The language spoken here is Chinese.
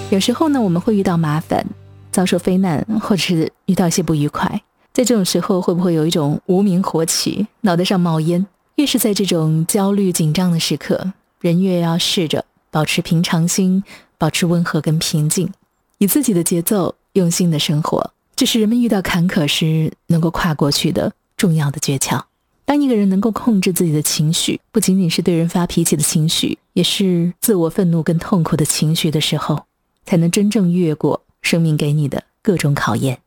有时候呢，我们会遇到麻烦，遭受非难，或者是遇到一些不愉快。在这种时候，会不会有一种无名火起，脑袋上冒烟？越是在这种焦虑紧张的时刻，人越要试着保持平常心，保持温和跟平静，以自己的节奏用心的生活，这是人们遇到坎坷时能够跨过去的重要的诀窍。当一个人能够控制自己的情绪，不仅仅是对人发脾气的情绪，也是自我愤怒跟痛苦的情绪的时候，才能真正越过生命给你的各种考验。